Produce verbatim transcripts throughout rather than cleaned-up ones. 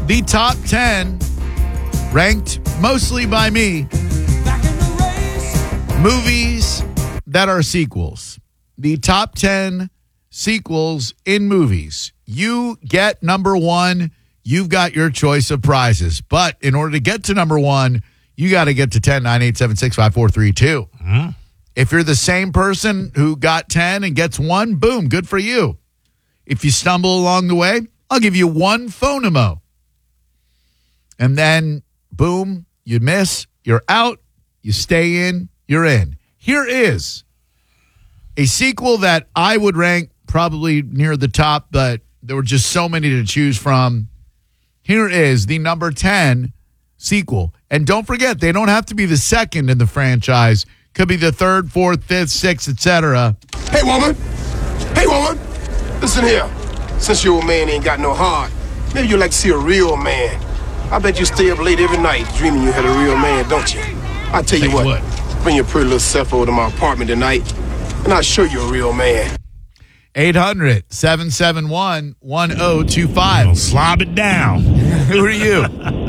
The top ten, ranked mostly by me, movies that are sequels. The top ten sequels in movies. You get number one. You've got your choice of prizes. But in order to get to number one, you got to get to ten, nine, eight, seven, six, five, four, three, two. Mm-hmm. If you're the same person who got ten and gets one, boom, good for you. If you stumble along the way, I'll give you one phonemo. And then, boom, you miss, you're out, you stay in, you're in. Here is a sequel that I would rank probably near the top, but there were just so many to choose from. Here is the number ten sequel. And don't forget, they don't have to be the second in the franchise. Could be the third, fourth, fifth, sixth, et cetera. Hey, woman. Hey, woman. Listen here. Since your old man ain't got no heart, maybe you'd like to see a real man. I bet you stay up late every night dreaming you had a real man, don't you? I tell you Tell what, you what. Bring your pretty little self over to my apartment tonight, and I'll show you a real man. eight hundred, seven seven one, one oh two five. Slob it down. Who are you?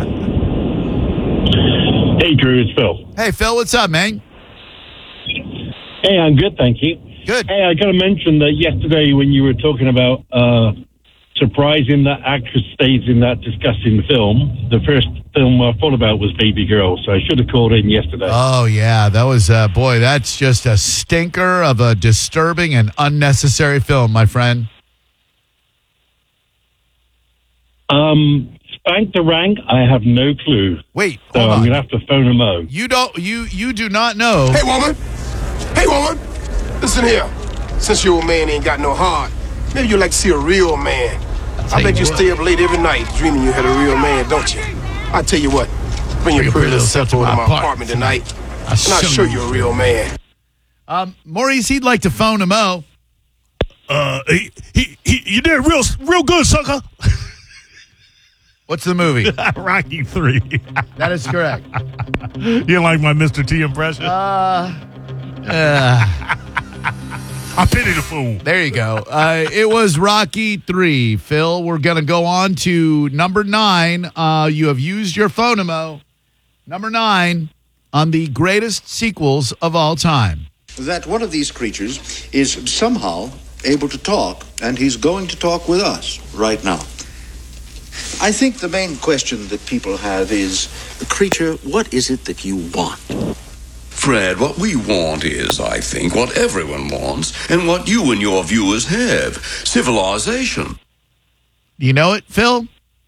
Hey, Drew, it's Phil. Hey, Phil, what's up, man? Hey, I'm good, thank you. Good. Hey, I got to mention that yesterday when you were talking about uh, surprising that actress stays in that disgusting film, the first film I thought about was Baby Girl, so I should have called in yesterday. Oh, yeah. That was, uh, boy, that's just a stinker of a disturbing and unnecessary film, my friend. Um, Spank the Rank, I have no clue. Wait, So hold I'm on. going to have to phone him out. You don't, you, you do not know. Hey, woman. Hey, woman. Listen here. Since your old man ain't got no heart, maybe you'd like to see a real man. tell I bet you you what. stay up late every night dreaming you had a real man, don't you? I tell you what, bring your pretty little self over to my apartment tonight, and I'll show you a real man. Um, Maurice, he'd like to phone him out. Uh, he, he, he, you did real, real good, sucker. What's the movie? Rocky three. That is correct. You didn't like my Mister T impression? Uh, uh, I pity the fool. there you go. Uh, it was Rocky three. Phil, we're going to go on to number nine. Uh, you have used your phonemo. Number nine on the greatest sequels of all time. That one of these creatures is somehow able to talk, and he's going to talk with us right now. I think the main question that people have is, creature, what is it that you want? Fred, what we want is, I think, what everyone wants and what you and your viewers have. Civilization. Do you know it, Phil?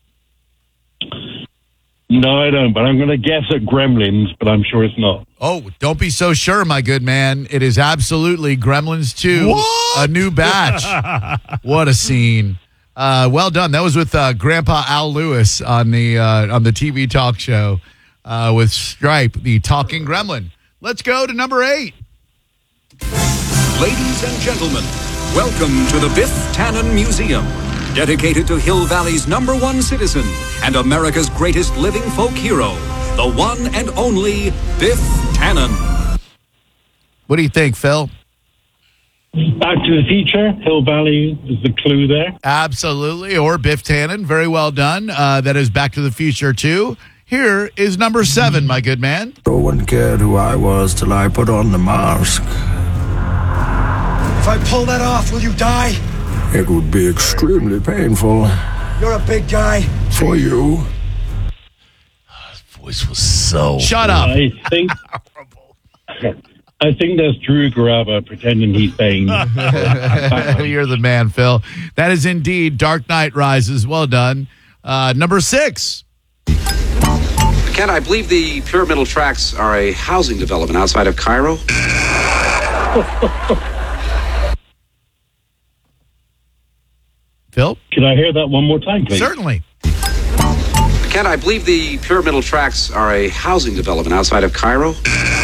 No, I don't, but I'm going to guess at Gremlins, but I'm sure it's not. Oh, don't be so sure, my good man. It is absolutely Gremlins two, What? a new batch. What a scene. Uh, well done. That was with uh, Grandpa Al Lewis on the uh, on the T V talk show uh, with Stripe, the talking gremlin. Let's go to number eight. Ladies and gentlemen, welcome to the Biff Tannen Museum, dedicated to Hill Valley's number one citizen and America's greatest living folk hero, the one and only Biff Tannen. What do you think, Phil? Back to the Future, Hill Valley is the clue there. Absolutely. Or Biff Tannen. Very well done. Uh, that is Back to the Future two. Here is number seven, my good man. No one cared who I was till I put on the mask. If I pull that off, will you die? It would be extremely painful You're a big guy. for you. Voice was so. Shut up. I think I think that's Drew Garaba pretending he's Bane. You're the man, Phil. That is indeed Dark Knight Rises. Well done. Uh, number six. Kent, I believe the Pyramidal Tracks are a housing development outside of Cairo. Phil? Can I hear that one more time, please? Certainly. Kent, I believe the Pyramidal Tracks are a housing development outside of Cairo.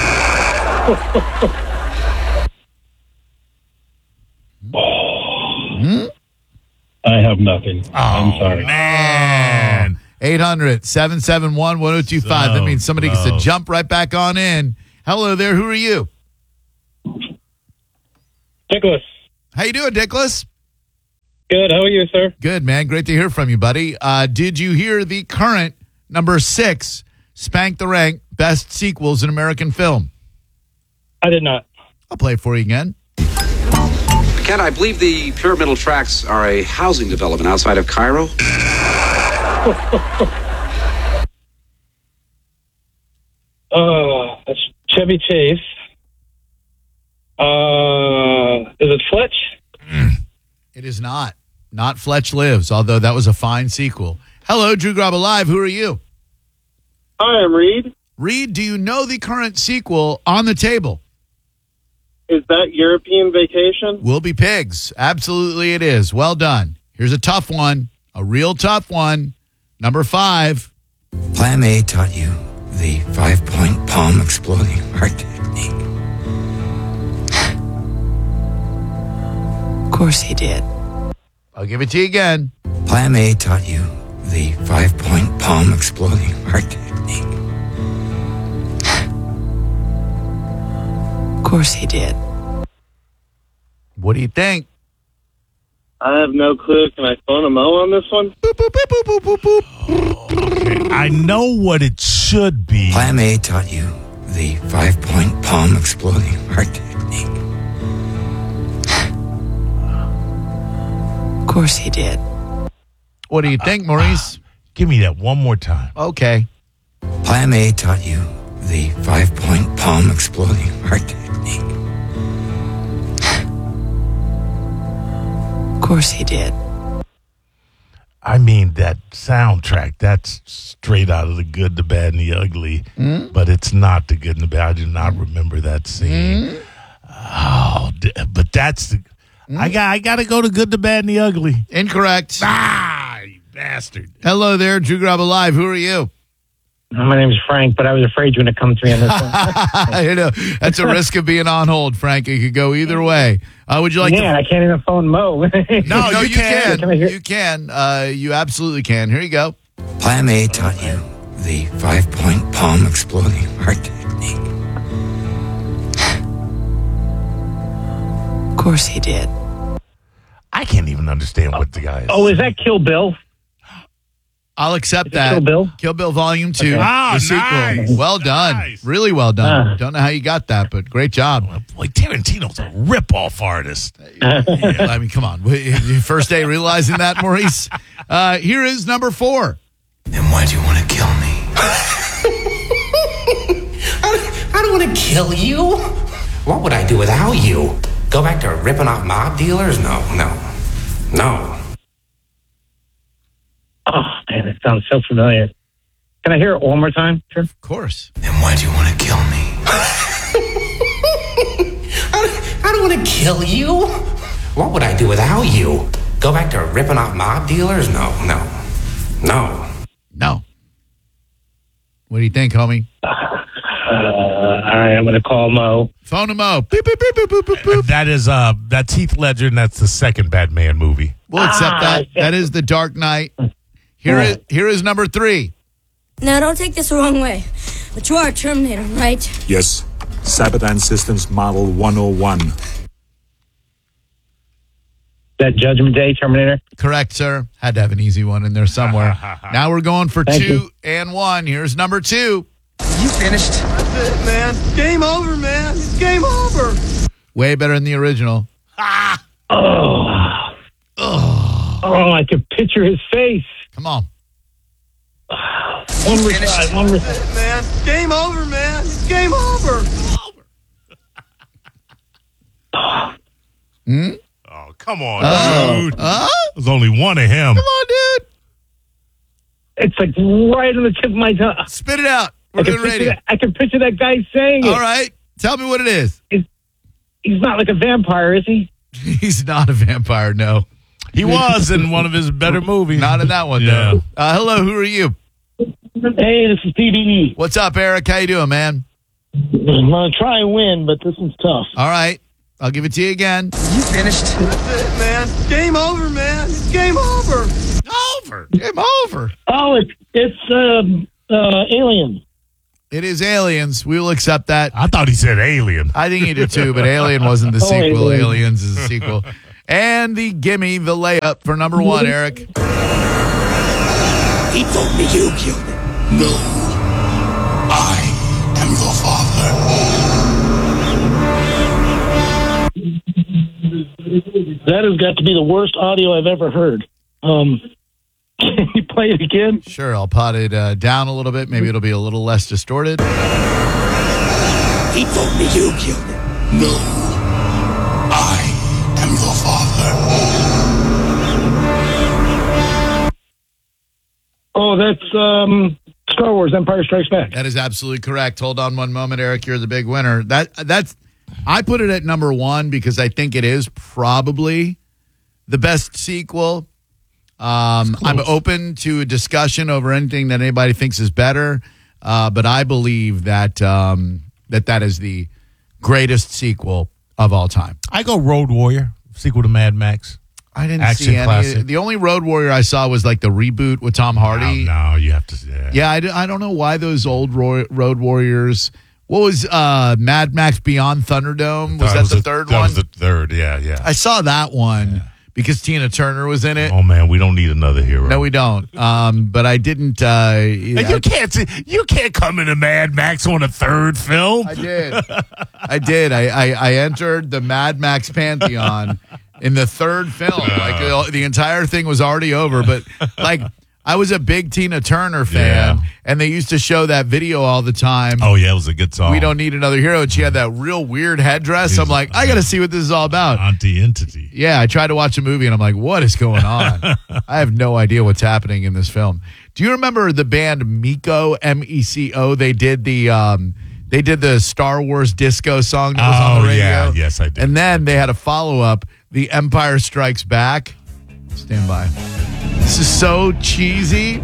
Hmm? I have nothing. Oh, I'm sorry. Man. eight hundred, seven seven one, one oh two five. That means somebody gets to close. jump right back on in. Hello there. Who are you? Nicholas. How you doing, Dickless? Good. How are you, sir? Good, man. Great to hear from you, buddy. Uh, did you hear the current number six Spank the Rank best sequels in American film? I did not. I'll play it for you again. Ken, I believe the pyramidal tracks are a housing development outside of Cairo. uh, that's Chevy Chase. Uh, is it Fletch? It is not. Not Fletch Lives, although that was a fine sequel. Hello, Drew Grab Alive. Who are you? Hi, I'm Reed. Reed, do you know the current sequel on the table? Is that European Vacation? Will Be Pigs. Absolutely it is. Well done. Here's a tough one, a real tough one. Number five. Plan A taught you the five-point palm exploding heart technique. Of course he did. I'll give it to you again. Plan A taught you the five-point palm exploding heart technique. Of course he did. What do you think? I have no clue. Can I phone a Mo on this one? Boop, boop, boop, boop, boop, boop, boop. Okay, I know what it should be. Plan A taught you the five-point palm exploding heart technique. Of course he did. What do you think, Maurice? Uh, give me that one more time. Okay. Plan A taught you the five-point palm exploding heart technique. Of course he did. I mean, that soundtrack, that's straight out of The Good, the Bad, and the Ugly. Mm? But it's not The Good and the Bad. I do not remember that scene. Mm? Oh, d- but that's the... Mm? I got I got to go to Good, the Bad, and the Ugly. Incorrect. Ah, you bastard. Hello there, Drew Grab Alive. Who are you? My name is Frank, but I was afraid you were going to come to me on this one. I know. That's a risk of being on hold, Frank. It could go either way. Uh, would you like yeah, to... I can't even phone Mo. No, No, you, you can. can. Can I hear- You can. Uh, you absolutely can. Here you go. Plan A taught you the five-point palm exploding heart technique. Of course he did. I can't even understand what the guy is. Oh, is that Kill Bill? I'll accept Is it that. Kill Bill? Kill Bill Volume two. Okay. Ah, the sequel. nice. Well done. Nice. Really well done. Ah. Don't know how you got that, but great job. Boy, Tarantino's a rip-off artist. Yeah, I mean, come on. First day realizing that, Maurice. Uh, here is number four. Then why do you want to kill me? I don't want to kill you. What would I do without you? Go back to ripping off mob dealers? No, no, no. Oh, man, it sounds so familiar. Can I hear it one more time? Sure. Of course. Then why do you want to kill me? I don't want to kill you. What would I do without you? Go back to ripping off mob dealers? No, no, no. No. What do you think, homie? Uh, all right, I'm going to call Mo. Phone him up. Beep, beep, beep, beep, beep, beep, beep. That is uh, that's Heath Ledger, and that's the second Batman movie. We'll accept Ah, that. That is The Dark Knight. Here is, here is number three. Now, don't take this the wrong way, but you are a Terminator, right? Yes. Sabadan Systems Model one oh one. That Judgment Day Terminator? Correct, sir. Had to have an easy one in there somewhere. Now we're going for Thank two you. and one. Here's number two. You finished? That's it, man. Game over, man. It's game over. Way better than the original. Oh. Oh. Oh, I could picture his face. Come on. One more time, one more That's it, man. Game over, man. It's game over. Hmm? Oh, come on, Oh. dude. Oh? There's only one of him. Come on, dude. It's like right on the tip of my tongue. Spit it out. We're I can, doing picture radio. that, I can picture that guy saying it. All right. Tell me what it is. He's not like a vampire, is he? He's not a vampire, no. He was in one of his better movies. Not in that one, Yeah. though. Uh, hello, who are you? Hey, this is P D E. What's up, Eric? How you doing, man? I'm going to try and win, but this one's tough. All right. I'll give it to you again. You finished? That's it, man. Game over, man. It's game over. Over. Game over. Oh, it's, it's um, uh, Alien. It is Aliens. We will accept that. I thought he said Alien. I think he did too, but Alien wasn't the Oh, sequel. Alien. Aliens is the sequel. And the gimme, the layup for number one, Eric. He told me you killed him. No. I am your father. That has got to be the worst audio I've ever heard. Um, can you play it again? Sure, I'll pot it uh, down a little bit. Maybe it'll be a little less distorted. He told me you killed him. No. I am your father. Oh, that's um, Star Wars Empire Strikes Back. That is absolutely correct. Hold on one moment, Eric. You're the big winner. That that's I put it at number one because I think it is probably the best sequel. Um, I'm open to a discussion over anything that anybody thinks is better, uh, but I believe that um, that that is the greatest sequel of all time. I go Road Warrior, sequel to Mad Max. I didn't Action see any. classic. The only Road Warrior I saw was like the reboot with Tom Hardy. No, no you have to. Yeah, yeah I, d- I don't know why those old Ro- Road Warriors. What was uh, Mad Max Beyond Thunderdome? Was that, was the the, third that one? was the third, yeah, yeah. I saw that one yeah. because Tina Turner was in it. Oh man, we don't need another hero. No, we don't. Um, but I didn't. Uh, you I, can't. You can't come into Mad Max on a third film. I did. I did. I, I, I entered the Mad Max pantheon in the third film. Uh, like the, the entire thing was already over, but like. I was a big Tina Turner fan, yeah. and they used to show that video all the time. Oh, yeah, it was a good song. We Don't Need Another Hero. And she had that real weird headdress. I'm like, I got to see what this is all about. Auntie Entity. Yeah, I tried to watch a movie, and I'm like, what is going on? I have no idea what's happening in this film. Do you remember the band Meco, M E C O? They did the um, they did the Star Wars disco song that was oh, on the radio. Yeah, yes, I did. And then they had a follow-up, The Empire Strikes Back. Stand by. This is so cheesy.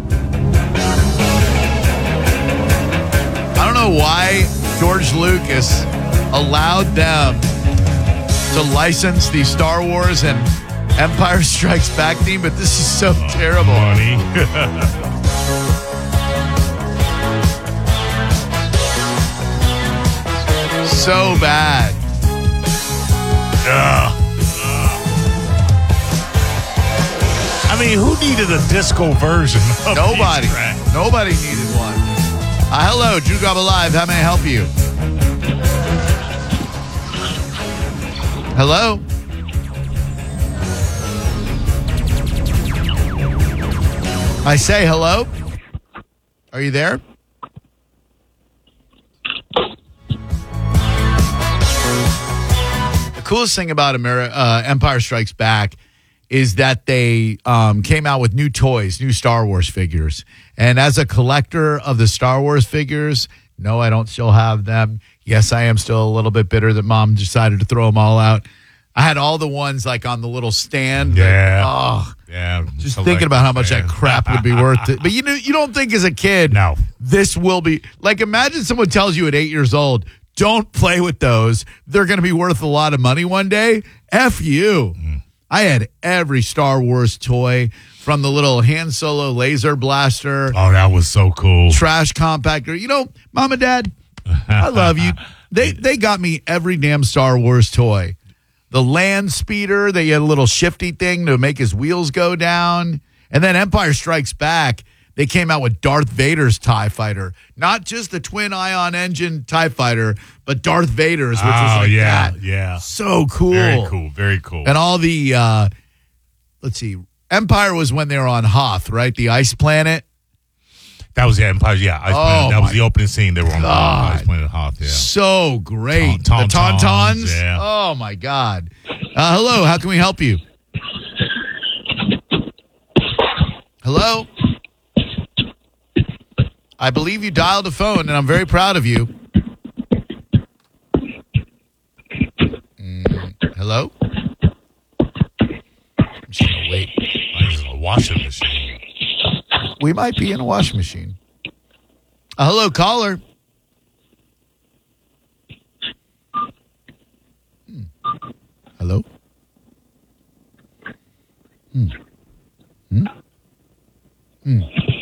I don't know why George Lucas allowed them to license the Star Wars and Empire Strikes Back theme, but this is so oh, terrible. Funny. So bad. Ugh. I mean, who needed a disco version of Nobody. these tracks? Nobody needed one. Uh, hello, Drew Garbo Live. How may I help you? Hello? I say hello? Are you there? The coolest thing about Ameri- uh, Empire Strikes Back is that they um, came out with new toys, new Star Wars figures. And as a collector of the Star Wars figures, no, I don't still have them. Yes, I am still a little bit bitter that Mom decided to throw them all out. I had all the ones like on the little stand. Yeah. That, oh, yeah. Just thinking about how much that crap would be worth it. But you know, you don't think as a kid, no, this will be like, imagine someone tells you at eight years old, don't play with those. They're going to be worth a lot of money one day. F you. Mm. I had every Star Wars toy, from the little Han Solo laser blaster. Oh, that was so cool. Trash compactor. You know, Mom and Dad, I love you. They they got me every damn Star Wars toy. The land speeder, they had a little shifty thing to make his wheels go down. And then Empire Strikes Back, they came out with Darth Vader's TIE Fighter. Not just the twin ion engine TIE Fighter, but Darth Vader's, which oh, was like yeah, that. Yeah. So cool. Very cool. Very cool. And all the, uh, let's see, Empire was when they were on Hoth, right? The ice planet. That was the Empire, yeah. Ice oh, planet. That was the opening scene. They were on God. the Ice Planet Hoth, yeah. So great. Ta- the Tauntauns. Tauntauns, yeah. Oh, my God. Uh, hello, how can we help you? Hello? I believe you dialed a phone, and I'm very proud of you. Mm, hello? I'm just going to wait. I'm just in a washing machine. We might be in a washing machine. Uh, hello, caller. Hmm. Hello? Hmm. Hmm? Hmm.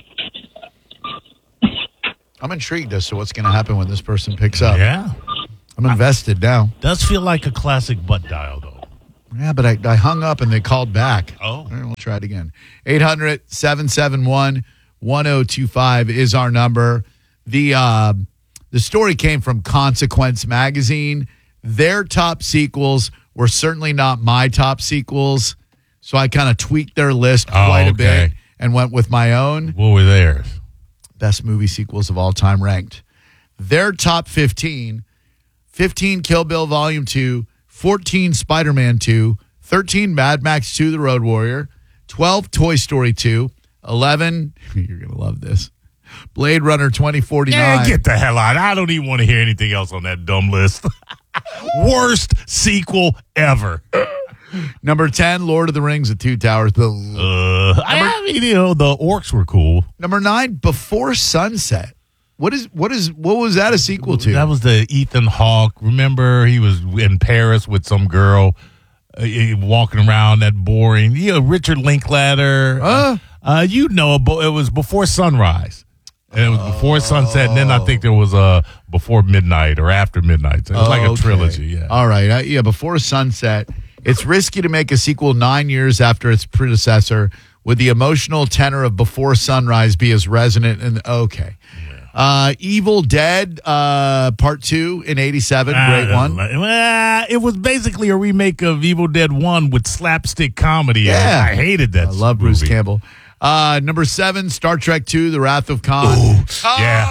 I'm intrigued as to what's going to happen when this person picks up. Yeah. I'm invested now. Does feel like a classic butt dial, though. Yeah, but I, I hung up and they called back. Oh. All right, we'll try it again. eight hundred, seven seven one, one oh two five is our number. The uh, the story came from Consequence Magazine. Their top sequels were certainly not my top sequels, so I kind of tweaked their list quite oh, okay. a bit and went with my own. What were theirs? Best movie sequels of all time ranked. Their top fifteen, fifteen Kill Bill Volume two, fourteen Spider-Man two, thirteen Mad Max two, The Road Warrior, twelve Toy Story two, eleven, you're going to love this, Blade Runner twenty forty-nine. Yeah, get the hell out. I don't even want to hear anything else on that dumb list. Worst sequel ever. Number ten, Lord of the Rings, The Two Towers. The, uh, I mean, you know, the orcs were cool. Number nine, Before Sunset. What is what is what was that a sequel to? That was the Ethan Hawke. Remember, he was in Paris with some girl uh, walking around that boring. You know, Richard Linklater. Uh, uh, you know, it was Before Sunrise. And it was Before Sunset, and then I think there was a Before Midnight or After Midnight. So it was oh, like a okay. trilogy. Yeah. All right. Uh, yeah, Before Sunset. It's risky to make a sequel nine years after its predecessor. Would the emotional tenor of Before Sunrise be as resonant? And okay. Uh, Evil Dead uh, Part two in eighty-seven, Uh, great one. Uh, it was basically a remake of Evil Dead one with slapstick comedy. Yeah. I hated that. I love Bruce movie. Campbell. Uh, number seven, Star Trek two, The Wrath of Khan. Ooh, Khan! yeah.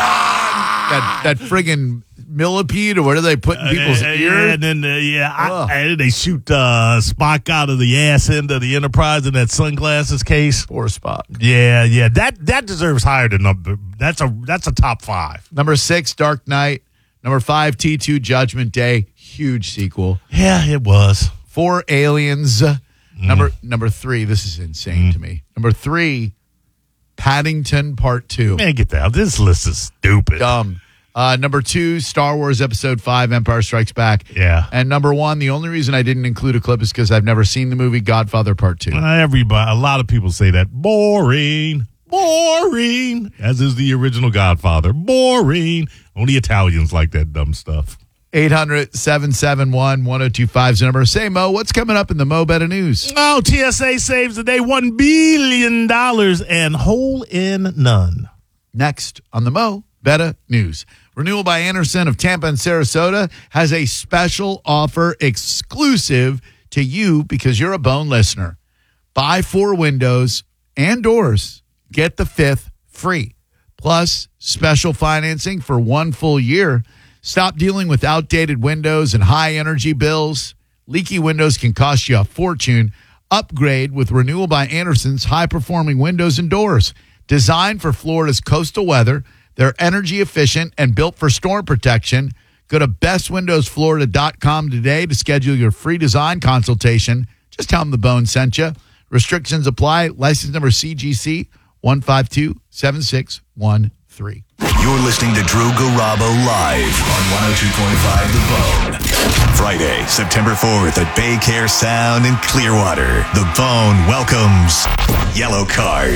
That, that friggin' millipede, or what do they put in people's uh, uh, ears? Yeah, and then, uh, yeah, I, and they shoot uh, Spock out of the ass end of the Enterprise in that sunglasses case. Poor Spock. Yeah, yeah, that that deserves higher than number. That's a that's a top five. Number six, Dark Knight. Number five, T two, Judgment Day. Huge sequel. Yeah, it was. Four, Aliens. Mm. Number number three, this is insane mm. to me. Number three, Paddington Part two. Man, get that. This list is stupid. Dumb. Uh, number two, Star Wars Episode five, Empire Strikes Back. Yeah. And number one, the only reason I didn't include a clip is because I've never seen the movie Godfather Part two. Uh, everybody, a lot of people say that. Boring. Boring. As is the original Godfather. Boring. Only Italians like that dumb stuff. eight hundred, seven seven one, one oh two five is the number. Say, Mo, what's coming up in the Mo Better News? Oh, T S A saves the day one billion dollars and hole in none. Next on the Mo Better News. Renewal by Anderson of Tampa and Sarasota has a special offer exclusive to you because you're a Bone listener. Buy four windows and doors. Get the fifth free. Plus, special financing for one full year. Stop dealing with outdated windows and high energy bills. Leaky windows can cost you a fortune. Upgrade with Renewal by Anderson's high-performing windows and doors. Designed for Florida's coastal weather, they're energy efficient and built for storm protection. Go to best windows florida dot com today to schedule your free design consultation. Just tell them the Bone sent you. Restrictions apply. License number C G C one five two seven six one three. You're listening to Drew Garabo live on one oh two point five The Bone. Friday, September fourth at Bay Care Sound in Clearwater. The Bone welcomes Yellow Card.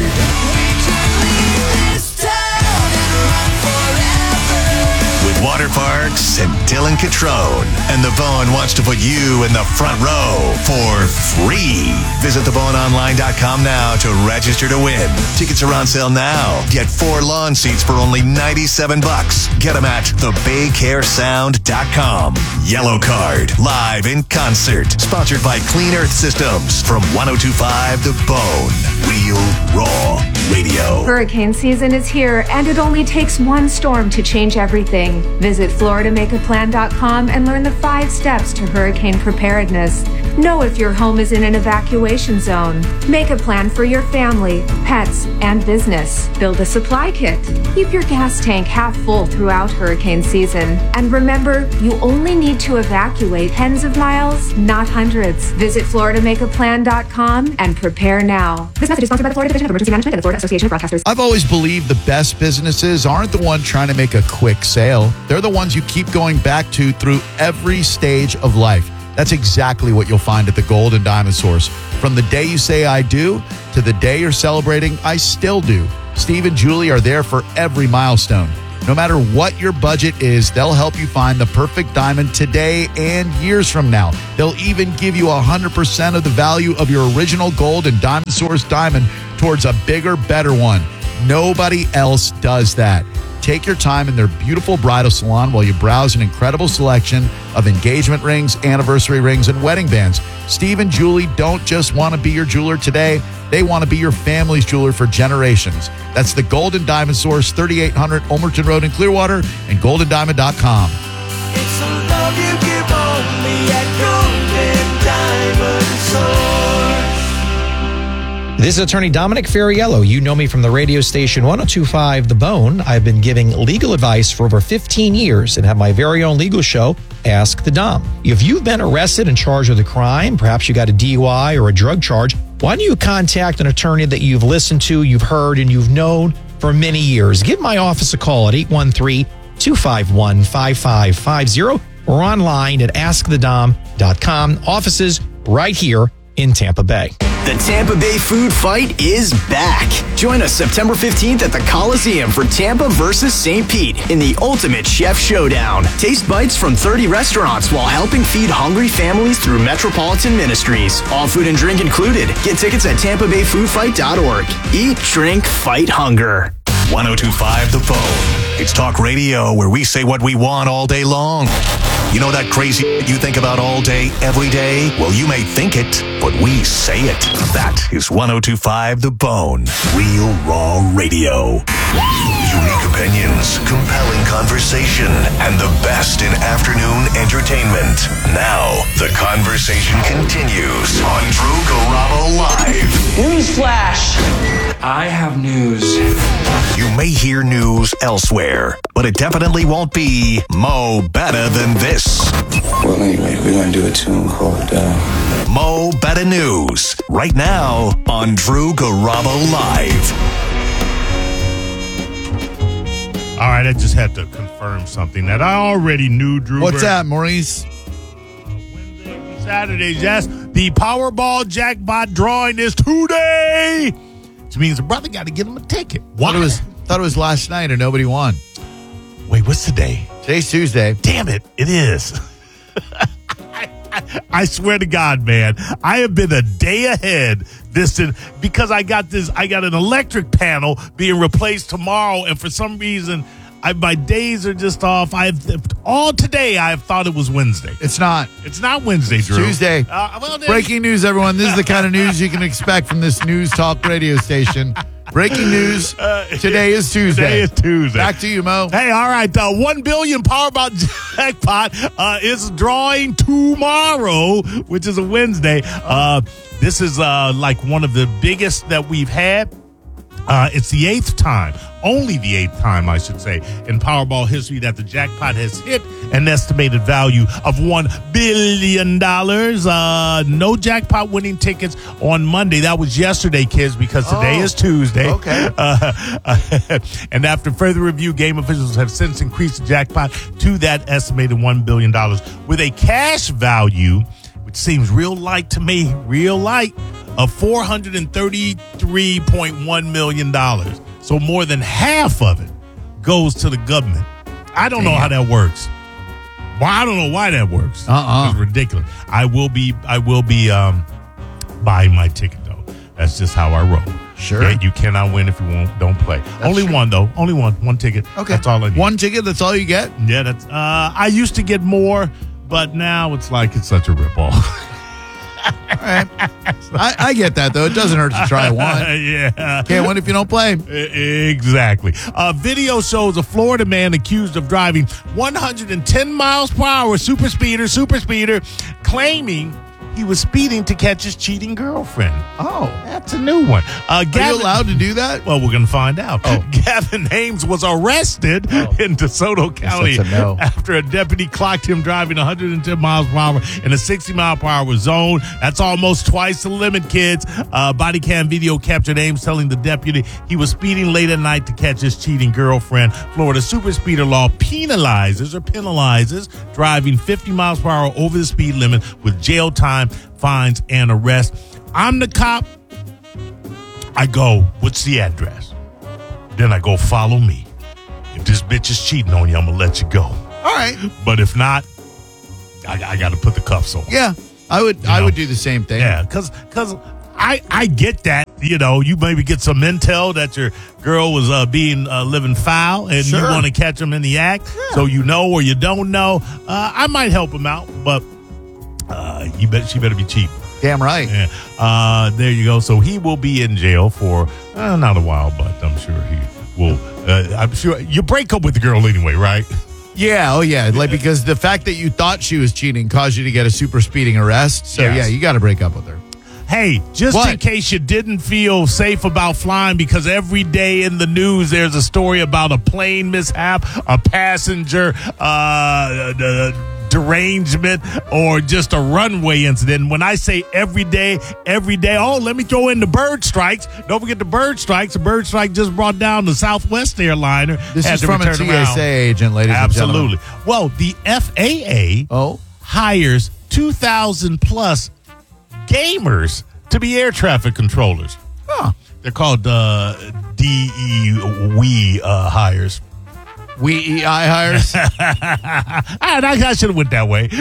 With Water Parks and Dylan Catrone. And The Bone wants to put you in the front row for free. Visit the bone online dot com now to register to win. Tickets are on sale now. Get four lawn seats for only ninety-seven bucks. Get them at the bay care sound dot com. Yellow Card, live in concert. Sponsored by Clean Earth Systems from one oh two point five The Bone. Real Raw Radio. Hurricane season is here, and it only takes one storm to change everything. Visit florida make a plan dot com and learn the five steps to hurricane preparedness. Know if your home is in an evacuation zone. Make a plan for your family, pets, and business. Build a supply kit. Keep your gas tank half full throughout hurricane season. And remember, you only need to evacuate tens of miles, not hundreds. Visit florida make a plan dot com and prepare now. This message is sponsored by the Florida Division of Emergency Management and the Florida Association of Broadcasters. I've always believed the best businesses aren't the ones trying to make a quick sale. They're the ones you keep going back to through every stage of life. That's exactly what you'll find at the Gold and Diamond Source. From the day you say I do to the day you're celebrating I still do. Steve and Julie are there for every milestone. No matter what your budget is, they'll help you find the perfect diamond today and years from now. They'll even give you one hundred percent of the value of your original gold and diamond source diamond towards a bigger, better one. Nobody else does that. Take your time in their beautiful bridal salon while you browse an incredible selection of engagement rings, anniversary rings, and wedding bands. Steve and Julie don't just want to be your jeweler today. They want to be your family's jeweler for generations. That's the Golden Diamond Source, thirty-eight hundred Olmerton Road in Clearwater, and golden diamond dot com. It's the love you give only at Golden Diamond Source. This is attorney Dominic Ferriello. You know me from the radio station one oh two point five The Bone. I've been giving legal advice for over fifteen years and have my very own legal show, Ask the Dom. If you've been arrested and charged with a crime, perhaps you got a D U I or a drug charge, why don't you contact an attorney that you've listened to, you've heard, and you've known for many years? Give my office a call at eight one three, two five one, five five five zero or online at ask the dom dot com. Offices right here in Tampa Bay. The Tampa Bay Food Fight is back. Join us September fifteenth at the Coliseum for Tampa versus Saint Pete in the Ultimate Chef Showdown. Taste bites from thirty restaurants while helping feed hungry families through Metropolitan Ministries. All food and drink included. Get tickets at tampa bay food fight dot org. Eat, drink, fight hunger. one oh two point five The Bone. It's talk radio where we say what we want all day long. You know that crazy you think about all day, every day? Well, you may think it, but we say it. That is one oh two point five The Bone. Real raw radio. Unique opinions, compelling conversation, and the best in afternoon entertainment. Now, the conversation continues on Drew Garabo Live. Newsflash! I have news. You may hear news elsewhere, but it definitely won't be Mo Better Than This. Well, anyway, we're going to do a tune called uh... Mo Better News, right now on Drew Garabo Live. All right, I just had to confirm something that I already knew, Drew. What's Bird. that, Maurice? Saturdays, yes. The Powerball jackpot drawing is today, which means the brother got to get him a ticket. Why? Thought it was, thought it was last night and nobody won. Wait, what's today? Today's Tuesday. Damn it, it is. I, I, I swear to God, man, I have been a day ahead this because I got this. I got an electric panel being replaced tomorrow, and for some reason, I, my days are just off. I've all today. I thought it was Wednesday. It's not. It's not Wednesday, it's Drew. Tuesday. Uh, well, Breaking news, everyone. This is the kind of news you can expect from this news talk radio station. Breaking news. Today is Tuesday. Today is Tuesday. Back to you, Mo. Hey, all right. Uh, One billion Powerball jackpot uh, is drawing tomorrow, which is a Wednesday. Uh, this is uh, like one of the biggest that we've had. Uh, it's the eighth time, only the eighth time, I should say, in Powerball history that the jackpot has hit an estimated value of one billion dollars. Uh, no jackpot winning tickets on Monday. That was yesterday, kids, because today oh, is Tuesday. Okay. Uh, uh, and after further review, game officials have since increased the jackpot to that estimated one billion dollars with a cash value, which seems real light to me, real light, of four hundred thirty-three point one million dollars. So more than half of it goes to the government. I don't Damn. know how that works. Well, I don't know why that works. Uh-uh. It's ridiculous. I will be I will be um, buying my ticket, though. That's just how I roll. Sure. Okay? You cannot win if you won't don't play. That's Only true. one, though. Only one. One ticket. Okay. That's all I need. One ticket, that's all you get? Yeah, that's uh, I used to get more, but now it's like it's such a ripoff. All right. I, I get that, though. It doesn't hurt to try one. Yeah. Can't win if you don't play. Exactly. A video shows a Florida man accused of driving one hundred ten miles per hour, super speeder, super speeder, claiming he was speeding to catch his cheating girlfriend. Oh. That's a new one. Uh, Gavin, Are you allowed to do that? Well, we're going to find out. Oh. Gavin Hames was arrested oh. in DeSoto County a no. after a deputy clocked him driving one hundred ten miles per hour in a sixty mile per hour zone. That's almost twice the limit, kids. Uh, body cam video captured Hames telling the deputy he was speeding late at night to catch his cheating girlfriend. Florida super speeder law penalizes or penalizes driving fifty miles per hour over the speed limit with jail time, fines, and arrest. I'm the cop. I go, what's the address? Then I go, follow me. if this bitch is cheating on you, I'm going to let you go. All right. But if not, I, I got to put the cuffs on. Yeah, I would You I know? would do the same thing. Yeah, because because I, I get that. You know, you maybe get some intel that your girl was uh, being uh, living foul and Sure. you want to catch them in the act. So you know or you don't know. Uh, I might help him out, but uh, you bet she better be cheap. Damn right. Yeah. Uh, there you go. So he will be in jail for uh, not a while, but I'm sure he will. Uh, I'm sure you break up with the girl anyway, right? Yeah, oh yeah. Like because the fact that you thought she was cheating caused you to get a super speeding arrest. So Yes. yeah, you got to break up with her. Hey, just What? in case you didn't feel safe about flying, because every day in the news there's a story about a plane mishap, a passenger uh, uh, derangement, or just a runway incident. When I say every day, every day, oh, let me throw in the bird strikes. Don't forget the bird strikes. The bird strike just brought down the Southwest airliner. This Had is to from a return T S A around. agent, ladies Absolutely. and gentlemen. Well, the F A A oh. hires two thousand plus gamers to be air traffic controllers. Huh. They're called uh, D E we uh, hires. We E I hires. I, I should have went that way.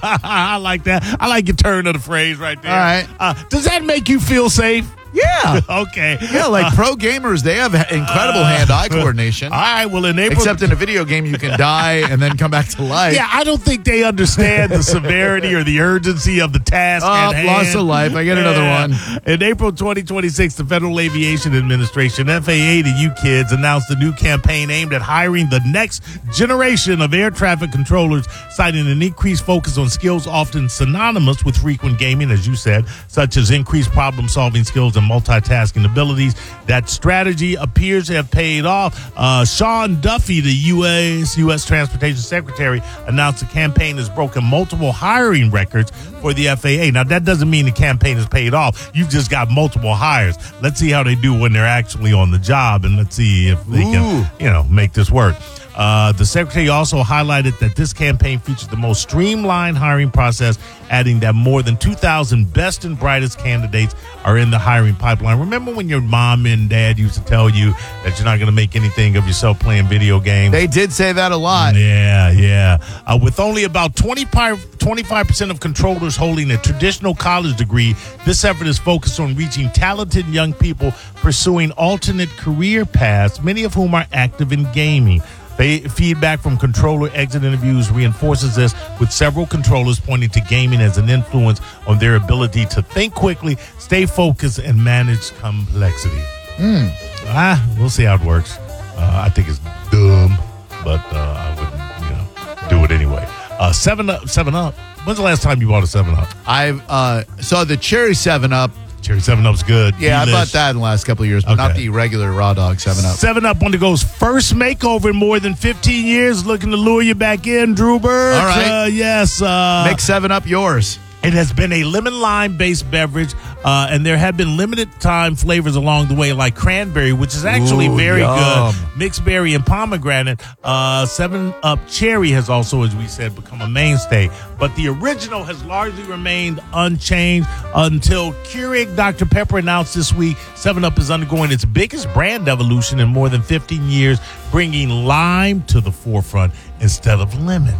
I like that. I like your turn of the phrase right there. All right. Uh, does that make you feel safe? Yeah. Okay. Yeah, like pro gamers, they have incredible hand-eye coordination. All right. Well, in April, Except in a video game, you can die and then come back to life. yeah, I don't think they understand the severity or the urgency of the task. Oh, at hand. loss of life. I get another one. In April twenty twenty-six, the Federal Aviation Administration, F A A to you kids, announced a new campaign aimed at hiring the next generation of air traffic controllers, citing an increased focus on skills often synonymous with frequent gaming, as you said, such as increased problem-solving skills and multitasking abilities. That strategy appears to have paid off. Uh, Sean Duffy, the U S U S Transportation Secretary, announced the campaign has broken multiple hiring records for the F A A. Now, that doesn't mean the campaign has paid off. You've just got multiple hires. Let's see how they do when they're actually on the job, and let's see if they Ooh. can, you know, make this work. Uh, the secretary also highlighted that this campaign features the most streamlined hiring process, adding that more than two thousand best and brightest candidates are in the hiring pipeline. Remember when your mom and dad used to tell you that you're not going to make anything of yourself playing video games? They did say that a lot. Yeah, yeah. Uh, with only about twenty-five, twenty-five percent of controllers holding a traditional college degree, this effort is focused on reaching talented young people pursuing alternate career paths, many of whom are active in gaming. They, feedback from controller exit interviews reinforces this, with several controllers pointing to gaming as an influence on their ability to think quickly, stay focused, and manage complexity. Mm. Ah, we'll see how it works. Uh, I think it's dumb, but uh, I wouldn't, you know, do it anyway. Uh, seven Up, Seven Up. When's the last time you bought a Seven Up? I uh, saw the Cherry Seven Up. Cherry Seven Up's good. Yeah, Delish. I bought that in the last couple of years, but not Okay. the regular raw dog Seven Up. Seven Up undergoes first makeover in more than fifteen years, looking to lure you back in, Drew Bird. All right. Uh, yes. Uh, Make Seven Up yours. It has been a lemon lime based beverage, uh, and there have been limited time flavors along the way, like cranberry, which is actually Ooh, very yum. good. Mixed berry and pomegranate. Uh, Seven Up Cherry has also, as we said, become a mainstay. But the original has largely remained unchanged until Keurig Doctor Pepper announced this week Seven Up is undergoing its biggest brand evolution in more than fifteen years, bringing lime to the forefront instead of lemon.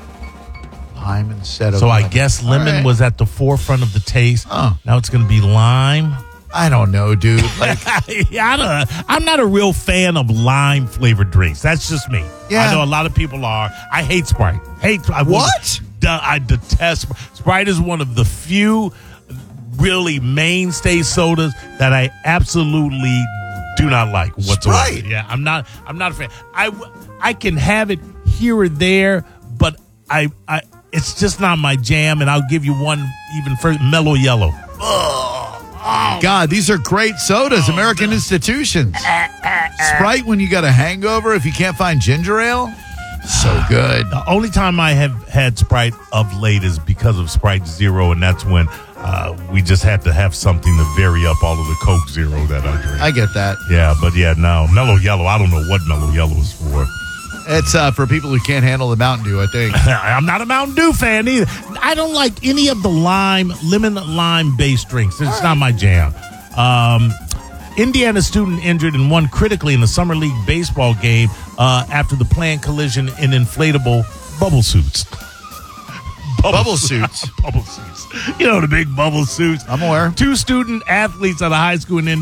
Lime instead of So I lemon. guess lemon All right. was at the forefront of the taste. Oh. Now it's going to be lime. I don't know, dude. Like, yeah, I don't, I'm not a real fan of lime flavored drinks. That's just me. Yeah. I know a lot of people are. I hate Sprite. Hate I What? de- I detest Sprite. Sprite is one of the few really mainstay sodas that I absolutely do not like whatsoever. Sprite? Yeah, I'm not. I'm not a fan. I w- I can have it here or there, but I I it's just not my jam. And I'll give you one even first. Mellow Yellow. God, these are great sodas, American institutions. Sprite when you got a hangover, if you can't find ginger ale, so good. The only time I have had Sprite of late is because of Sprite Zero, and that's when uh, we just had to have something to vary up all of the Coke Zero that I drink. I get that. yeah, but yeah, no, Mellow Yellow, I don't know what Mellow Yellow is for. It's uh, for people who can't handle the Mountain Dew, I think. I'm not a Mountain Dew fan either. I don't like any of the lime, lemon lime based drinks. It's not my jam. Um, Indiana student injured and won critically in the Summer League baseball game uh, after the planned collision in inflatable bubble suits. Bubble, bubble suits. Bubble suits. You know, the big bubble suits. I'm aware. Two student athletes at a high school in